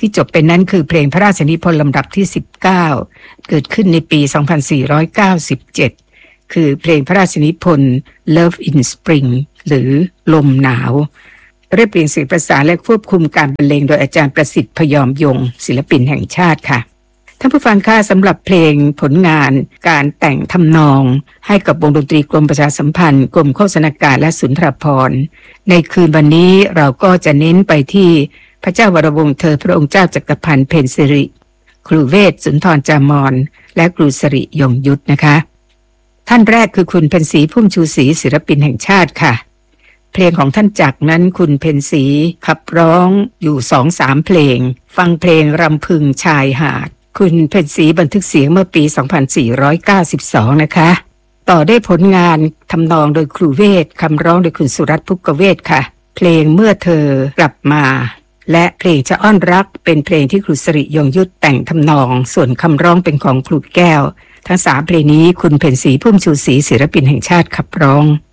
ที่จบเป็นนั้นคือเพลงพระราชนิพนธ์ลำดับที่19เกิดขึ้นในปี2497คือเพลงพระราชนิพนธ์ Love in Spring หรือลมหนาวเรียบเรียงเสียงประสานและควบคุมการบรรเลงโดยอาจารย์ประสิทธิ์พยอมยงศิลปินแห่งชาติค่ะท่านผู้ฟังค่ะสำหรับเพลงผลงานการแต่งทำนองให้กับวงดนตรีกรมประชาสัมพันธ์กรมโฆษณาการและสุนทรภรณ์ในคืนวันนี้เราก็จะเน้นไปที่พระเจ้าวรวงศ์เธอพระองค์เจ้าจักรพันธ์เพ็ญสิริครูเวชสุนทรจามรและครูสิริยงยุทธนะคะท่านแรกคือคุณเพ็ญศรีพุ่มชูศรีศิลปินแห่งชาติค่ะเพลงของท่านจักรนั้นคุณเพ็ญศรีขับร้องอยู่ 2-3 เพลงฟังเพลงรำพึงชายหาดคุณเพ็ญศรีบันทึกเสียงเมื่อปี 2492 นะคะต่อได้ผลงานทำนองโดยครูเวชคำร้องโดยคุณสุรัตน์ภุกเวชค่ะเพลงเมื่อเธอกลับมาและเพลงจะอ้อนรักเป็นเพลงที่ครูสิริยงยุทธแต่งทำนองส่วนคำร้องเป็นของครูแก้วทั้ง3เพลงนี้คุณเพ็ญศรีพุ่มชูศรีศิลปินแห่งชาติขับร้อง